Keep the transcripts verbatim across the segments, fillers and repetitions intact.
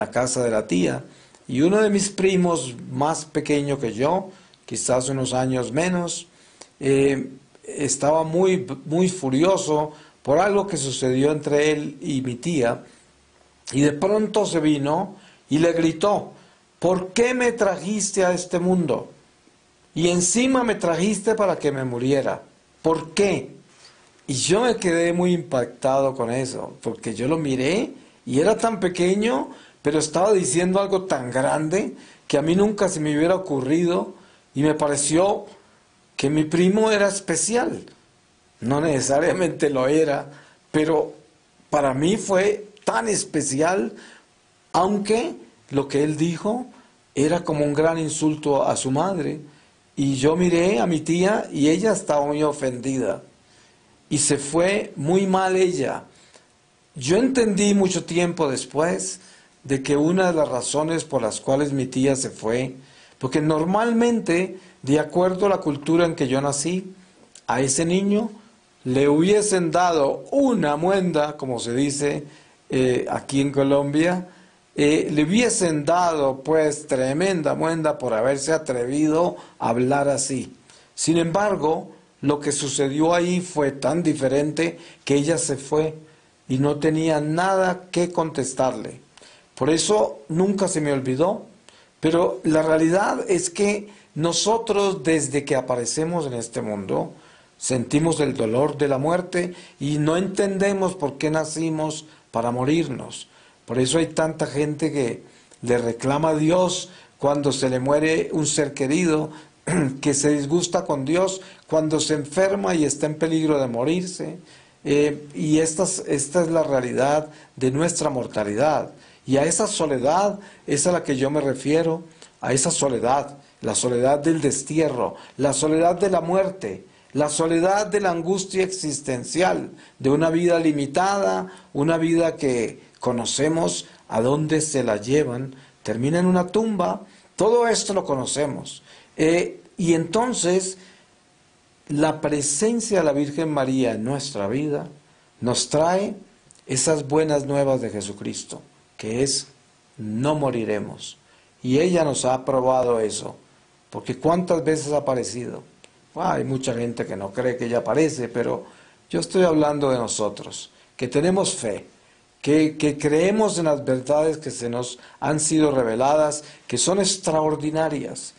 la casa de la tía, y uno de mis primos, más pequeño que yo, quizás unos años menos, eh, estaba muy, muy furioso por algo que sucedió entre él y mi tía, y de pronto se vino y le gritó: ¿por qué me trajiste a este mundo? Y encima me trajiste para que me muriera. ¿Por qué? Y yo me quedé muy impactado con eso, porque yo lo miré y era tan pequeño, pero estaba diciendo algo tan grande que a mí nunca se me hubiera ocurrido, y me pareció que mi primo era especial. No necesariamente lo era, pero para mí fue tan especial, aunque lo que él dijo era como un gran insulto a su madre. Y yo miré a mi tía y ella estaba muy ofendida. Y se fue muy mal ella. Yo entendí mucho tiempo después de que una de las razones por las cuales mi tía se fue, porque normalmente, de acuerdo a la cultura en que yo nací, a ese niño le hubiesen dado una muenda, como se dice eh, aquí en Colombia, eh, le hubiesen dado pues tremenda muenda por haberse atrevido a hablar así. Sin embargo, lo que sucedió ahí fue tan diferente que ella se fue y no tenía nada que contestarle. Por eso nunca se me olvidó. Pero la realidad es que nosotros, desde que aparecemos en este mundo, sentimos el dolor de la muerte y no entendemos por qué nacimos para morirnos. Por eso hay tanta gente que le reclama a Dios cuando se le muere un ser querido, que se disgusta con Dios cuando se enferma y está en peligro de morirse. Eh, y esta, esta es la realidad de nuestra mortalidad. Y a esa soledad es a la que yo me refiero, a esa soledad, la soledad del destierro, la soledad de la muerte, la soledad de la angustia existencial, de una vida limitada, una vida que conocemos a dónde se la llevan, termina en una tumba. Todo esto lo conocemos. Eh, y entonces, la presencia de la Virgen María en nuestra vida nos trae esas buenas nuevas de Jesucristo, que es: no moriremos. Y ella nos ha probado eso, porque ¿cuántas veces ha aparecido? Ah, hay mucha gente que no cree que ella aparece, pero yo estoy hablando de nosotros, que tenemos fe, que, que creemos en las verdades que se nos han sido reveladas, que son extraordinarias.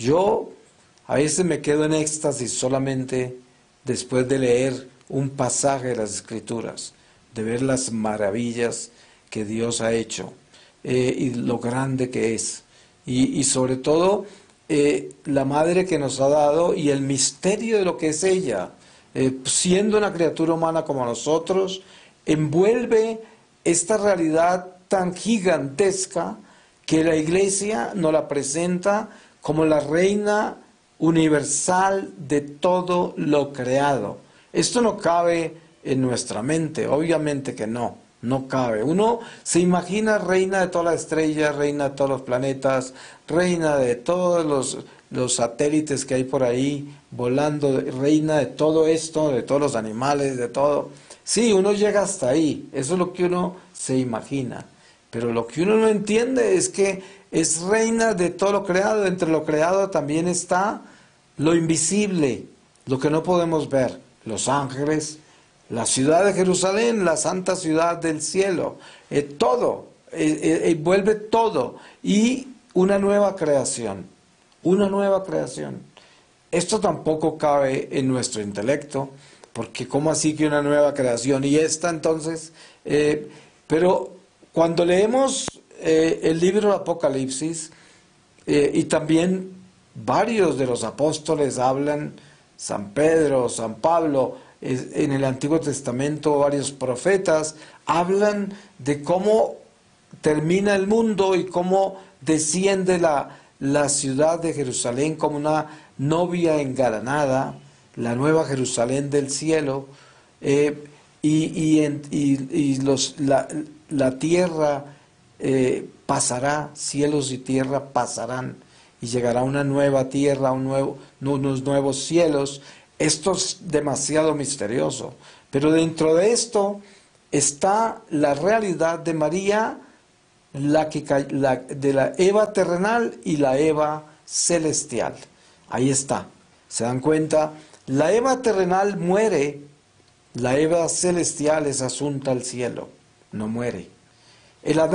Yo a veces me quedo en éxtasis solamente después de leer un pasaje de las Escrituras, de ver las maravillas que Dios ha hecho eh, y lo grande que es. Y, y sobre todo eh, la madre que nos ha dado y el misterio de lo que es ella. Eh, siendo una criatura humana como nosotros, envuelve esta realidad tan gigantesca que la Iglesia nos la presenta como la reina universal de todo lo creado. Esto no cabe en nuestra mente, obviamente que no, no cabe. Uno se imagina reina de todas las estrellas, reina de todos los planetas, reina de todos los, los satélites que hay por ahí volando, reina de todo esto, de todos los animales, de todo. Sí, uno llega hasta ahí, eso es lo que uno se imagina. Pero lo que uno no entiende es que es reina de todo lo creado. Entre lo creado también está lo invisible, lo que no podemos ver, los ángeles, la ciudad de Jerusalén, la santa ciudad del cielo, eh, todo, eh, eh, vuelve todo, y una nueva creación, una nueva creación. Esto tampoco cabe en nuestro intelecto, porque ¿cómo así que una nueva creación? Y esta entonces, eh, pero cuando leemos eh, el libro del Apocalipsis, eh, y también varios de los apóstoles hablan, San Pedro, San Pablo, eh, en el Antiguo Testamento varios profetas hablan de cómo termina el mundo y cómo desciende la, la ciudad de Jerusalén como una novia engalanada, la nueva Jerusalén del cielo, eh, y, y, en, y, y los, la, la tierra eh, pasará, cielos y tierra pasarán, y llegará una nueva tierra, un nuevo, unos nuevos cielos. Esto es demasiado misterioso, pero dentro de esto está la realidad de María la que, ca- la- de la Eva terrenal y la Eva celestial. Ahí está. ¿Se dan cuenta? La Eva terrenal muere, la Eva celestial es asunta al cielo, no muere. El Adán